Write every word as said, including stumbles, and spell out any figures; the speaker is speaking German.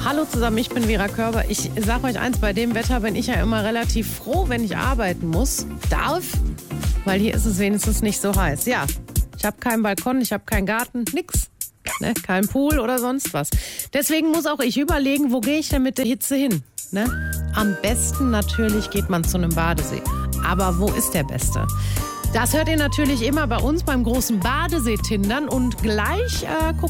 Hallo zusammen, ich bin Vera Körber. Ich sag euch eins, bei dem Wetter bin ich ja immer relativ froh, wenn ich arbeiten muss. Darf, weil hier ist es wenigstens nicht so heiß. Ja, ich habe keinen Balkon, ich habe keinen Garten, nix. Ne? Kein Pool oder sonst was. Deswegen muss auch ich überlegen, wo gehe ich denn mit der Hitze hin? Ne? Am besten natürlich geht man zu einem Badesee. Aber wo ist der beste? Das hört ihr natürlich immer bei uns beim großen Badesee-Tindern. Und gleich äh, gucken